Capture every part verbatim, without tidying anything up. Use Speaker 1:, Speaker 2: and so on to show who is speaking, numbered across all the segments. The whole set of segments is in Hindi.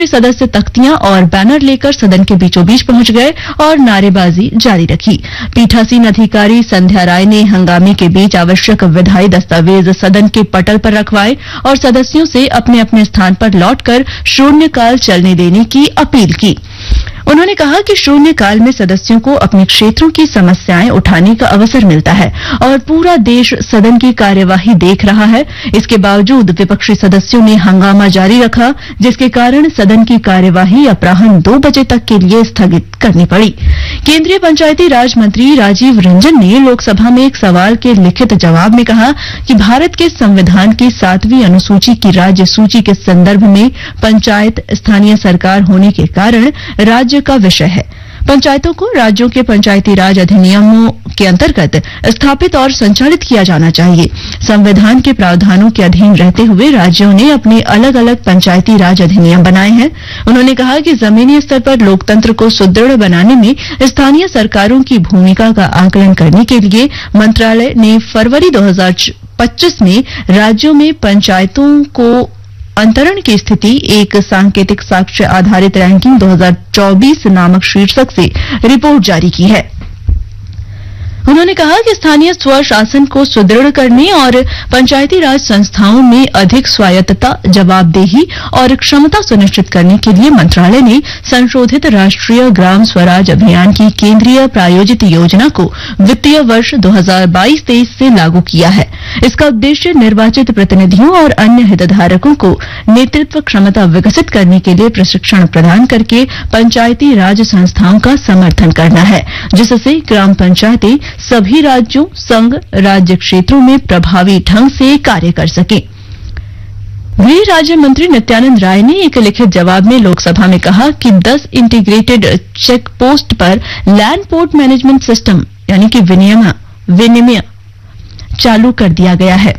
Speaker 1: सदस्य तख्तियां और बैनर लेकर सदन के बीचों बीच पहुंच गए और नारेबाजी जारी रखी। पीठासीन अधिकारी संध्या राय ने हंगामे के बीच आवश्यक विधायी दस्तावेज सदन के पटल पर रखवाए और सदस्यों से अपने अपने स्थान पर लौटकर शून्यकाल चलने देने की अपील की। उन्होंने कहा कि शून्यकाल में सदस्यों को अपने क्षेत्रों की समस्याएं उठाने का अवसर मिलता है और पूरा देश सदन की कार्यवाही देख रहा है। इसके बावजूद विपक्षी सदस्यों ने हंगामा जारी रखा, जिसके कारण सदन की कार्यवाही अपराह्न दो बजे तक के लिए स्थगित करनी पड़ी। केंद्रीय पंचायती राज मंत्री राजीव रंजन ने लोकसभा में एक सवाल के लिखित जवाब में कहा कि भारत के संविधान की सातवीं अनुसूची की राज्य सूची के संदर्भ में पंचायत स्थानीय सरकार होने के कारण राज्य का विषय है। पंचायतों को राज्यों के पंचायती राज अधिनियमों के अंतर्गत स्थापित और संचालित किया जाना चाहिए। संविधान के प्रावधानों के अधीन रहते हुए राज्यों ने अपने अलग अलग पंचायती राज अधिनियम बनाए हैं। उन्होंने कहा कि जमीनी स्तर पर लोकतंत्र को सुदृढ़ बनाने में स्थानीय सरकारों की भूमिका का आकलन करने के लिए मंत्रालय ने फरवरी दो हज़ार पच्चीस में राज्यों में पंचायतों को अंतरण की स्थिति एक सांकेतिक साक्ष्य आधारित रैंकिंग दो हज़ार चौबीस नामक शीर्षक से रिपोर्ट जारी की है। उन्होंने कहा कि स्थानीय स्वशासन को सुदृढ़ करने और पंचायती राज संस्थाओं में अधिक स्वायत्तता, जवाबदेही और क्षमता सुनिश्चित करने के लिए मंत्रालय ने संशोधित राष्ट्रीय ग्राम स्वराज अभियान की केंद्रीय प्रायोजित योजना को वित्तीय वर्ष दो हज़ार बाईस तेईस से लागू किया है। इसका उद्देश्य निर्वाचित प्रतिनिधियों और अन्य हितधारकों को नेतृत्व क्षमता विकसित करने के लिए प्रशिक्षण प्रदान करके पंचायती राज संस्थाओं का समर्थन करना है, जिससे ग्राम पंचायतें सभी राज्यों, संघ, राज्य क्षेत्रों में प्रभावी ढंग से कार्य कर सकें। गृह राज्य मंत्री नित्यानंद राय ने एक लिखित जवाब में लोकसभा में कहा कि दस इंटीग्रेटेड चेक पोस्ट पर लैंड पोर्ट मैनेजमेंट सिस्टम यानी कि विनिमय विनिमय चालू कर दिया गया है।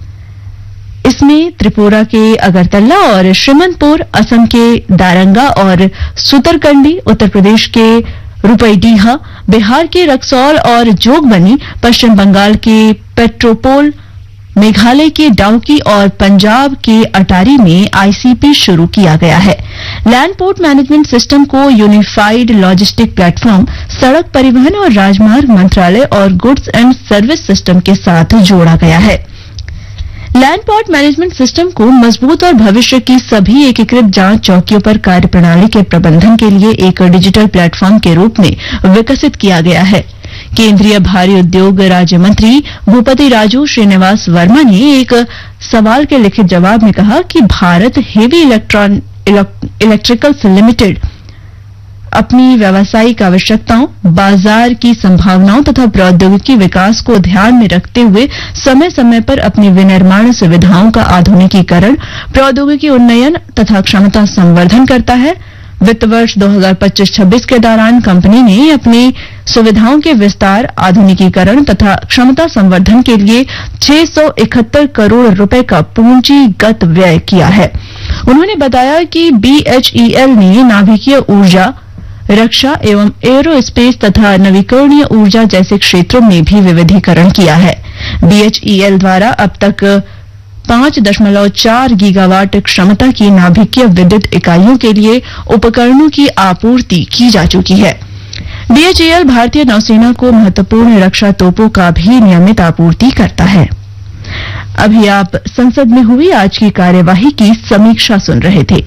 Speaker 1: इसमें त्रिपुरा के अगरतला और श्रीमंतपुर, असम के दारंगा और सुतरकंडी, उत्तर प्रदेश के रुपईडीहा, बिहार के रक्सौल और जोगबनी, पश्चिम बंगाल के पेट्रोपोल, मेघालय के डाउकी और पंजाब के अटारी में आईसीपी शुरू किया गया है। लैंड पोर्ट मैनेजमेंट सिस्टम को यूनिफाइड लॉजिस्टिक प्लेटफॉर्म, सड़क परिवहन और राजमार्ग मंत्रालय और गुड्स एंड सर्विस सिस्टम के साथ जोड़ा गया है। लैंड पोर्ट मैनेजमेंट सिस्टम को मजबूत और भविष्य की सभी एकीकृत जांच चौकियों पर कार्यप्रणाली के प्रबंधन के लिए एक डिजिटल प्लेटफॉर्म के रूप में विकसित किया गया है। केंद्रीय भारी उद्योग राज्य मंत्री भूपति राजू श्रीनिवास वर्मा ने एक सवाल के लिखित जवाब में कहा कि Bharat heavy electron electricals limited अपनी व्यावसायिक आवश्यकताओं, बाजार की संभावनाओं तथा प्रौद्योगिकी विकास को ध्यान में रखते हुए समय समय पर अपनी विनिर्माण सुविधाओं का आधुनिकीकरण, प्रौद्योगिकी उन्नयन तथा क्षमता संवर्धन करता है। वित्त वर्ष दो हज़ार पच्चीस छब्बीस के दौरान कंपनी ने अपनी सुविधाओं के विस्तार, आधुनिकीकरण तथा क्षमता संवर्धन के लिए छह सौ इकहत्तर करोड़ रुपए का पूंजीगत व्यय किया है। उन्होंने बताया कि बीएचईएल ने नाभिकीय ऊर्जा, रक्षा एवं एरोस्पेस तथा नवीकरणीय ऊर्जा जैसे क्षेत्रों में भी विविधीकरण किया है। बीएचईएल द्वारा अब तक पांच दशमलव चार गीगावाट क्षमता की नाभिकीय विद्युत इकाइयों के लिए उपकरणों की आपूर्ति की जा चुकी है। बीएचईएल भारतीय नौसेना को महत्वपूर्ण रक्षा तोपों का भी नियमित आपूर्ति करता है। अभी आप संसद में हुई आज की कार्यवाही की समीक्षा सुन रहे थे।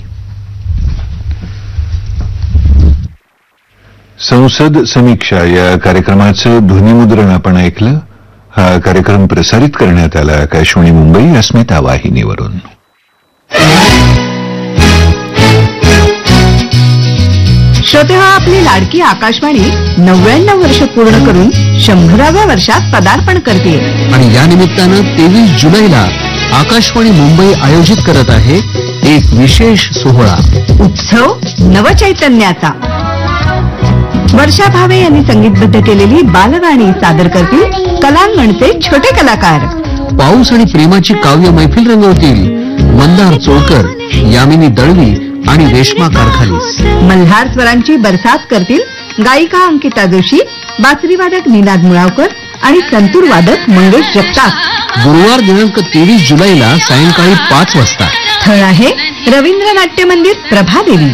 Speaker 2: संसद समीक्षा या कार्यक्रमाचं ध्वनिमुद्रण आपण ऐकलं. हा कार्यक्रम प्रसारित करण्यात आला आकाशवाणी मुंबई अस्मिता वाहिनीवरून.
Speaker 3: श्रोते हो, आपली लाडकी आकाशवाणी नव्याण्णव वर्ष पूर्ण करून शंभराव्या वर्षात पदार्पण करते
Speaker 4: आणि या निमित्तानं तेवीस जुलैला आकाशवाणी मुंबई आयोजित करत आहे एक विशेष सोहळा,
Speaker 3: उत्सव नवचैतन्याचा. वर्षा भावे यांनी संगीतबद्ध केलेली बालगाणी सादर करतील कलांगणचे छोटे कलाकार.
Speaker 4: पाऊस आणि प्रेमाची काव्य मैफिल रंगवतील मंदार चोळकर, यामिनी दळवी आणि रेश्मा कारखालीस.
Speaker 3: मल्हार स्वरांची बरसात करतील गायिका अंकिता जोशी, बासरीवादक निनाद मुळावकर आणि संतूर वादक मंगेश जगताप.
Speaker 4: गुरुवार दिनांक तेवीस जुलैला सायंकाळी पाच वाजता
Speaker 3: स्थळ आहे रवींद्र नाट्य मंदिर प्रभादेवी.